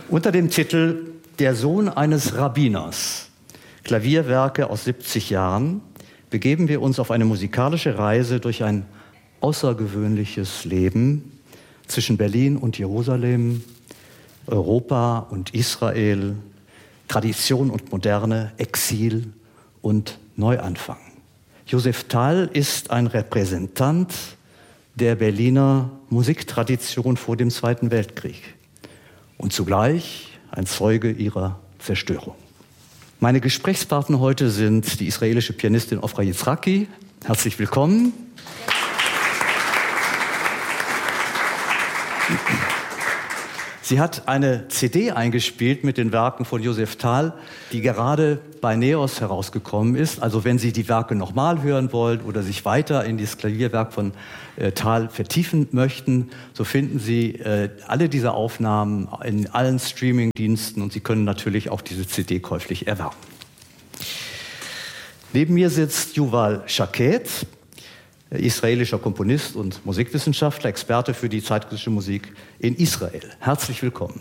Unter dem Titel Der Sohn eines Rabbiners, Klavierwerke aus 70 Jahren, begeben wir uns auf eine musikalische Reise durch ein außergewöhnliches Leben zwischen Berlin und Jerusalem, Europa und Israel, Tradition und Moderne, Exil und Neuanfang. Josef Thal ist ein Repräsentant der Berliner Musiktradition vor dem Zweiten Weltkrieg und zugleich ein Zeuge ihrer Zerstörung. Meine Gesprächspartner heute sind die israelische Pianistin Ofra Yitzhaki. Herzlich willkommen. Sie hat eine CD eingespielt mit den Werken von Josef Thal, die gerade bei Neos herausgekommen ist. Also wenn Sie die Werke nochmal hören wollen oder sich weiter in das Klavierwerk von Thal vertiefen möchten, so finden Sie alle diese Aufnahmen in allen Streaming-Diensten und Sie können natürlich auch diese CD käuflich erwerben. Neben mir sitzt Yuval Shaked, israelischer Komponist und Musikwissenschaftler, Experte für die zeitgenössische Musik in Israel. Herzlich willkommen.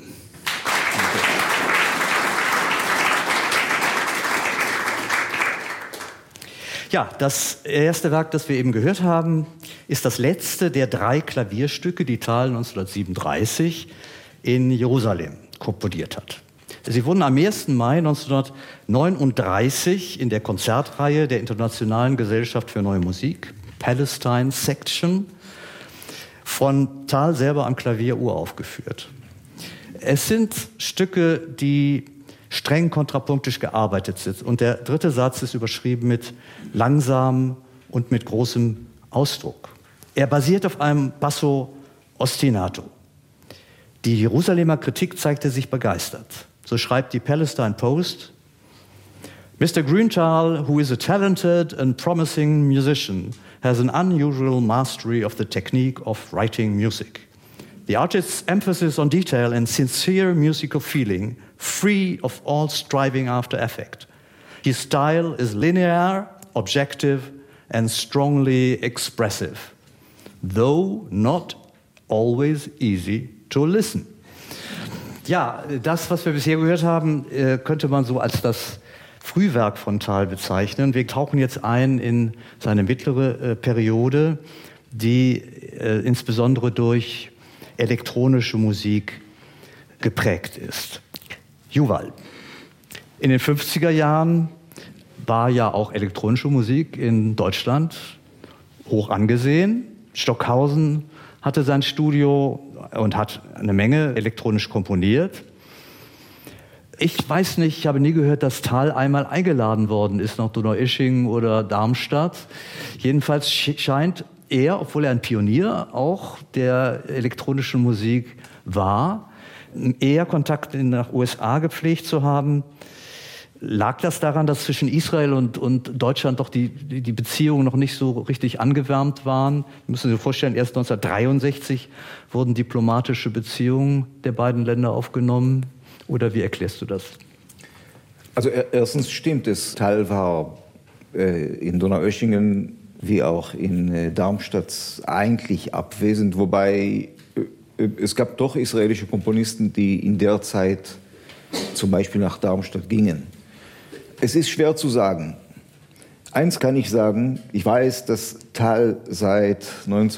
Ja, das erste Werk, das wir eben gehört haben, ist das letzte der 3 Klavierstücke, die Thal 1937 in Jerusalem komponiert hat. Sie wurden am 1. Mai 1939 in der Konzertreihe der Internationalen Gesellschaft für Neue Musik, Palestine Section, von Thal selber am Klavier uraufgeführt. Es sind Stücke, die streng kontrapunktisch gearbeitet sind. Und der dritte Satz ist überschrieben mit langsam und mit großem Ausdruck. Er basiert auf einem Basso ostinato. Die Jerusalemer Kritik zeigte sich begeistert. So schreibt die Palestine Post: Mr. Grünthal, who is a talented and promising musician, has an unusual mastery of the technique of writing music. The artist's emphasis on detail and sincere musical feeling, free of all striving after effect. His style is linear, objective and strongly expressive, though not always easy to listen. Ja, das, was wir bisher gehört haben, könnte man so als das Frühwerk von Thal bezeichnen. Wir tauchen jetzt ein in seine mittlere Periode, die insbesondere durch elektronische Musik geprägt ist. Yuval, in den 50er Jahren war ja auch elektronische Musik in Deutschland hoch angesehen. Stockhausen hatte sein Studio und hat eine Menge elektronisch komponiert. Ich weiß nicht, ich habe nie gehört, dass Thal einmal eingeladen worden ist nach Donaueschingen oder Darmstadt. Jedenfalls scheint er, obwohl er ein Pionier auch der elektronischen Musik war, eher Kontakt nach USA gepflegt zu haben. Lag das daran, dass zwischen Israel und Deutschland doch die Beziehungen noch nicht so richtig angewärmt waren? Sie müssen sich vorstellen, erst 1963 wurden diplomatische Beziehungen der beiden Länder aufgenommen. Oder wie erklärst du das? Also erstens stimmt es, Thal war in Donaueschingen wie auch in Darmstadt eigentlich abwesend, wobei es gab doch israelische Komponisten, die in der Zeit zum Beispiel nach Darmstadt gingen. Es ist schwer zu sagen. Eins kann ich sagen, ich weiß, dass Thal seit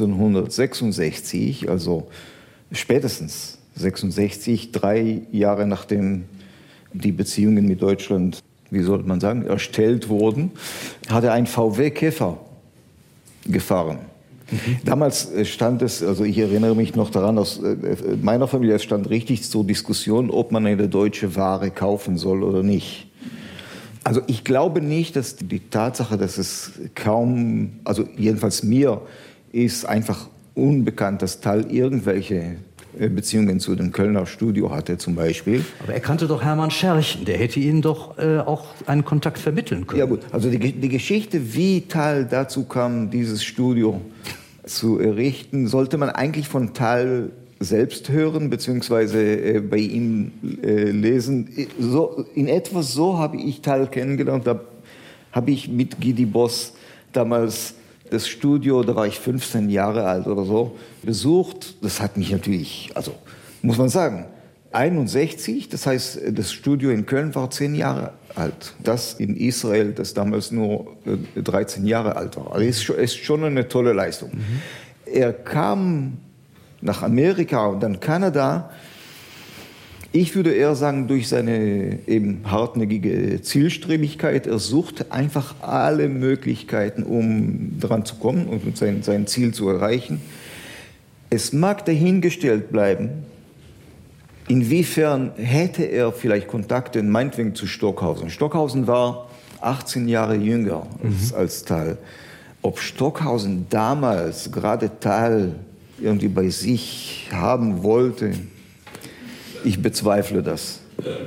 1966, also spätestens 66, 3 Jahre nachdem die Beziehungen mit Deutschland, wie sollte man sagen, erstellt wurden, hat er ein VW Käfer gefahren. Damals stand es, also ich erinnere mich noch daran, aus meiner Familie, es stand richtig zur Diskussion, ob man eine deutsche Ware kaufen soll oder nicht. Also ich glaube nicht, dass die Tatsache, dass es kaum, also jedenfalls mir, ist einfach unbekannt, dass Thal irgendwelche Beziehungen zu dem Kölner Studio hatte zum Beispiel. Aber er kannte doch Hermann Scherchen, der hätte Ihnen doch auch einen Kontakt vermitteln können. Ja gut, also die Geschichte, wie Thal dazu kam, dieses Studio zu errichten, sollte man eigentlich von Thal selbst hören, beziehungsweise bei ihm lesen. So, in etwa so habe ich Thal kennengelernt, da habe ich mit Gidi Boss damals das Studio, da war ich 15 Jahre alt oder so, besucht. Das hat mich natürlich, also muss man sagen, 61, das heißt, das Studio in Köln war 10 Jahre alt. Das in Israel, das damals nur 13 Jahre alt war. Also ist schon eine tolle Leistung. Er kam nach Amerika und dann Kanada. Ich würde eher sagen, durch seine eben hartnäckige Zielstrebigkeit, er sucht einfach alle Möglichkeiten, um dran zu kommen und sein Ziel zu erreichen. Es mag dahingestellt bleiben, inwiefern hätte er vielleicht Kontakte, meinetwegen zu Stockhausen. Stockhausen war 18 Jahre jünger als Thal. Ob Stockhausen damals gerade Thal irgendwie bei sich haben wollte, ich bezweifle das.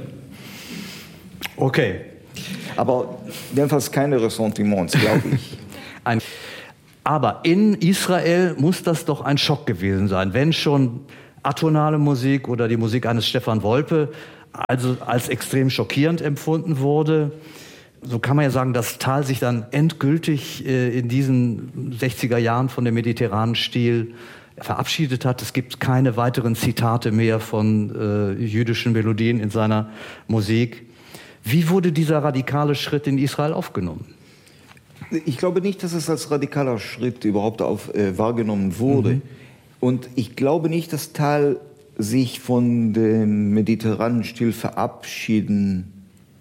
Okay. Aber jedenfalls keine Ressentiments, glaube ich. Aber in Israel muss das doch ein Schock gewesen sein, wenn schon atonale Musik oder die Musik eines Stefan Wolpe also als extrem schockierend empfunden wurde. So kann man ja sagen, dass Thal sich dann endgültig in diesen 60er Jahren von dem mediterranen Stil verabschiedet hat. Es gibt keine weiteren Zitate mehr von jüdischen Melodien in seiner Musik. Wie wurde dieser radikale Schritt in Israel aufgenommen? Ich glaube nicht, dass es als radikaler Schritt überhaupt wahrgenommen wurde. Und ich glaube nicht, dass Thal sich von dem mediterranen Stil verabschieden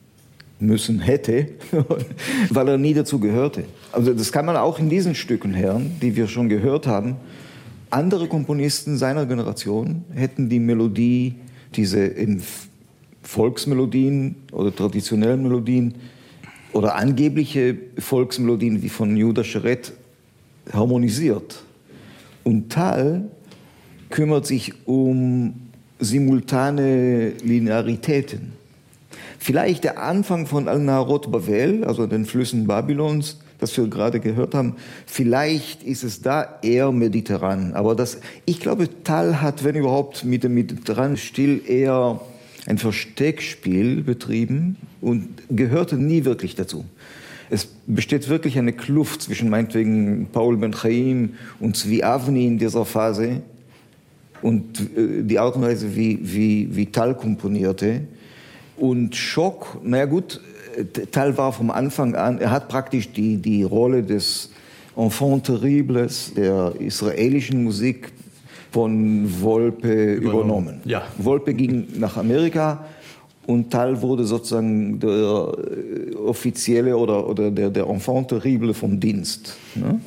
müssen hätte, weil er nie dazu gehörte. Also das kann man auch in diesen Stücken hören, die wir schon gehört haben. Andere Komponisten seiner Generation hätten die Melodie, diese Volksmelodien oder traditionellen Melodien oder angebliche Volksmelodien wie von Judah Sheret harmonisiert. Und Thal kümmert sich um simultane Linearitäten. Vielleicht der Anfang von Al-Naharot Bavel, also den Flüssen Babylons, das wir gerade gehört haben, vielleicht ist es da eher mediterran. Aber ich glaube, Thal hat, wenn überhaupt, mit dem mediterranen Stil eher ein Versteckspiel betrieben und gehörte nie wirklich dazu. Es besteht wirklich eine Kluft zwischen meinetwegen Paul Ben-Chaim und Zvi Avni in dieser Phase und die Art und Weise, wie Thal komponierte. Und Schock, naja gut, Thal war vom Anfang an, er hat praktisch die Rolle des Enfant terribles der israelischen Musik von Wolpe übernommen. Ja. Wolpe ging nach Amerika und Thal wurde sozusagen der offizielle oder der Enfant terrible vom Dienst. Ne?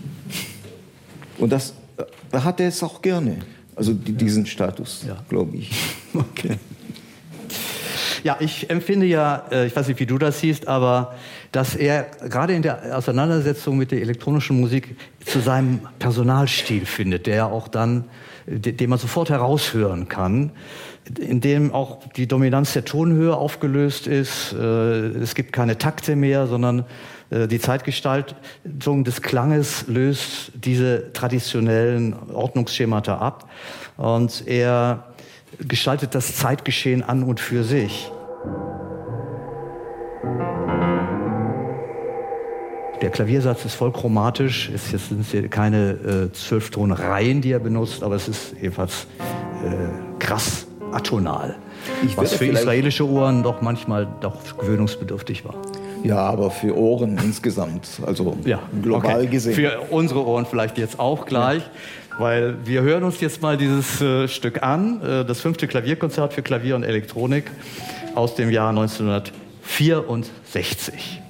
Und das hat er es auch gerne, also diesen Status, glaube ich. Okay. Ja, ich empfinde ja, ich weiß nicht, wie du das siehst, aber dass er gerade in der Auseinandersetzung mit der elektronischen Musik zu seinem Personalstil findet, der auch dann, den man sofort heraushören kann, in dem auch die Dominanz der Tonhöhe aufgelöst ist. Es gibt keine Takte mehr, sondern die Zeitgestaltung des Klanges löst diese traditionellen Ordnungsschemata ab. Und er gestaltet das Zeitgeschehen an und für sich. Der Klaviersatz ist voll chromatisch. Es sind hier keine 12-Ton-Reihen, die er benutzt, aber es ist jedenfalls krass atonal. Was für israelische Ohren doch manchmal doch gewöhnungsbedürftig war. Ja, aber für Ohren insgesamt, also global gesehen. Für unsere Ohren vielleicht jetzt auch gleich, weil wir hören uns jetzt mal dieses Stück an, das 5. Klavierkonzert für Klavier und Elektronik aus dem Jahr 1964.